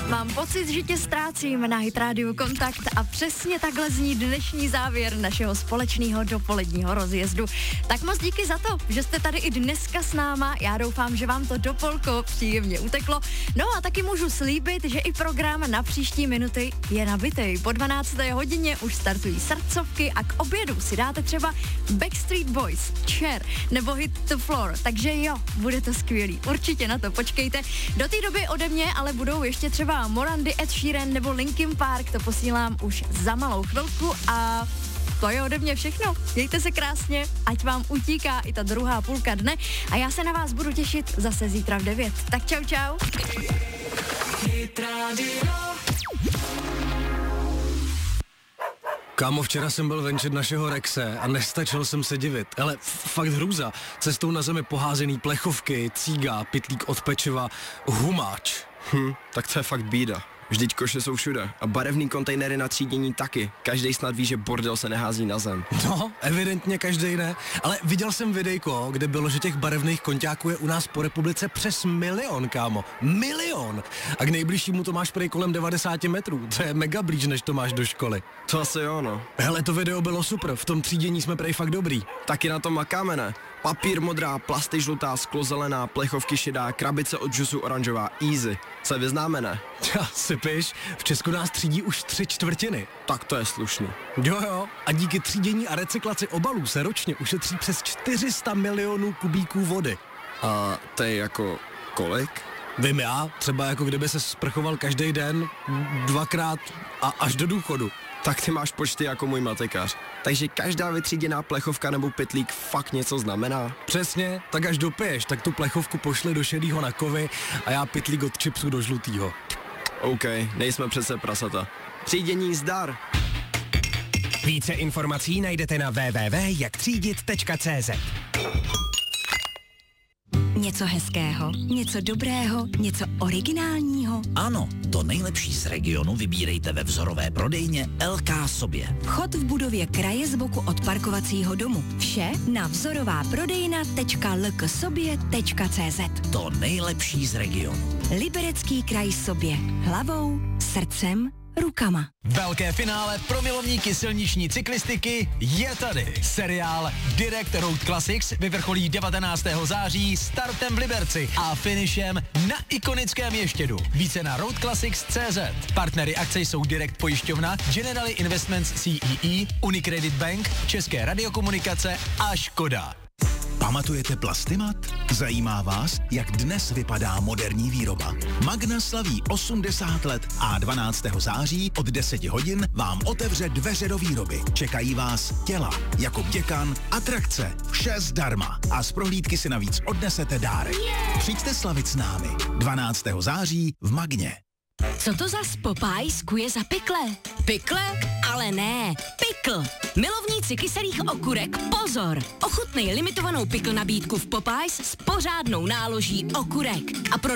Mám pocit, že tě ztrácím na Hit Radio Kontakt a přesně takhle zní dnešní závěr našeho společného dopoledního rozjezdu. Tak moc díky za to, že jste tady i dneska s náma. Já doufám, že vám to dopolko příjemně uteklo. No a taky můžu slíbit, že i program na příští minuty je nabitej. Po 12. hodině už startují srdcovky a k obědu si dáte třeba Backstreet Boys, Cher nebo Hit the Floor. Takže jo, bude to skvělý. Určitě na to počkejte. Do té doby ode mě ale budou ještě třeba Morandy, Ed Sheeran nebo Linkin Park. To posílám už za malou chvilku a to je ode mě všechno. Mějte se krásně, ať vám utíká i ta druhá půlka dne a já se na vás budu těšit zase zítra v 9. Tak čau, čau. Kámo, včera jsem byl venčet našeho Rexe a nestačil jsem se divit. Ale fakt hrůza. Cestou na zemi poházený plechovky, cíga, pytlík od pečiva, humáč. Tak to je fakt bída. Vždyť koše jsou všude a barevný kontejnery na třídění taky. Každý snad ví, že bordel se nehází na zem. No, evidentně každej ne. Ale viděl jsem videjko, kde bylo, že těch barevných konťáků je u nás po republice přes 1 milion, kámo. 1 milion! A k nejbližšímu to máš prej kolem 90 metrů. To je mega blíž, než to máš do školy. To asi jo, no. Hele, to video bylo super, v tom třídění jsme prej fakt dobrý. Taky na tom makáme, ne? Papír modrá, plasty žlutá, sklo zelená, plechovky šedá, krabice od džusu oranžová, easy. Se vyznáme, ne? Sypiš, v Česku nás třídí už 3/4. Tak to je slušný. Jo, a díky třídění a recyklaci obalů se ročně ušetří přes 400 milionů kubíků vody. A to je jako kolik? Vím já, třeba jako kdyby se sprchoval každý den, 2krát a až do důchodu. Tak ty máš počty jako můj matikář. Takže každá vytříděná plechovka nebo pytlík fakt něco znamená? Přesně, tak až dopiješ, tak tu plechovku pošli do šedýho na kovy a já pytlík od chipsu do žlutýho. OK, nejsme přece prasata. Třídění zdar! Více informací najdete na www.jaktřídit.cz. Něco hezkého, něco dobrého, něco originálního. Ano, to nejlepší z regionu vybírejte ve vzorové prodejně LK Sobě. Vchod v budově kraje z boku od parkovacího domu. Vše na vzorováprodejna.lksobě.cz. To nejlepší z regionu. Liberecký kraj Sobě. Hlavou, srdcem, rukama. Velké finále pro milovníky silniční cyklistiky je tady. Seriál Direct Road Classics vyvrcholí 19. září startem v Liberci a finišem na ikonickém Ještědu. Více na roadclassics.cz. Partnery akce jsou Direct pojišťovna, Generali Investments CEE, Unicredit Bank, České radiokomunikace a Škoda. Pamatujete Plastimat? Zajímá vás, jak dnes vypadá moderní výroba? Magna slaví 80 let a 12. září od 10 hodin vám otevře dveře do výroby. Čekají vás těla, Jakub Děkan, atrakce, vše zdarma a z prohlídky si navíc odnesete dárek. Přijďte slavit s námi 12. září v Magně. Co to za Popeyes kuje za pikle? Pikle? Ale ne, pikl. Milovníci kyselých okurek, pozor! Ochutnej limitovanou pikl nabídku v Popeyes s pořádnou náloží okurek. A pro